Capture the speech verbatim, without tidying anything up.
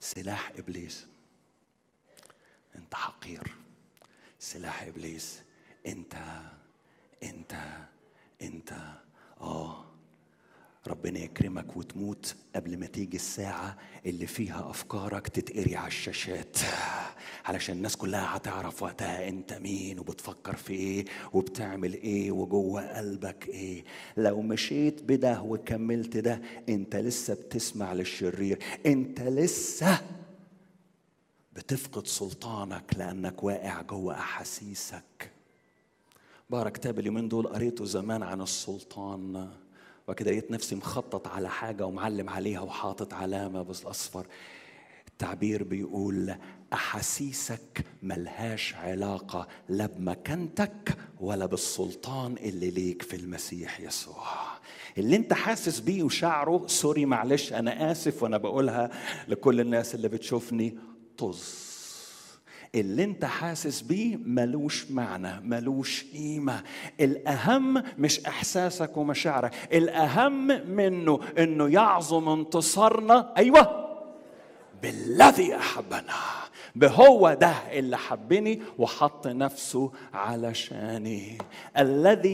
سلاح إبليس أنت حقير. سلاح إبليس أنت أنت أنت آه ربنا يكرمك وتموت قبل ما تيجي الساعة اللي فيها أفكارك تتقري على الشاشات، علشان الناس كلها هتعرف وقتها أنت مين وبتفكر في إيه وبتعمل إيه وجوه قلبك إيه. لو مشيت بده وكملت ده أنت لسه بتسمع للشرير، أنت لسه بتفقد سلطانك لأنك واقع جوه أحاسيسك. بقرا كتاب اليومين دول قريته زمان عن السلطان، وكده لقيت نفسي مخطط على حاجة ومعلم عليها وحاطط علامة بالأصفر. التعبير بيقول أحاسيسك ملهاش علاقة لا بمكانتك ولا بالسلطان اللي ليك في المسيح يسوع. اللي انت حاسس بيه وشعره، سوري معلش أنا آسف وأنا بقولها لكل الناس اللي بتشوفني، طز. اللي انت حاسس بيه ملوش معنى، ملوش قيمة. الأهم مش إحساسك ومشاعرك، الأهم منه إنه يعظم انتصارنا أيوة بالذي أحبنا. بهو ده اللي حبني وحط نفسه علشاني، الذي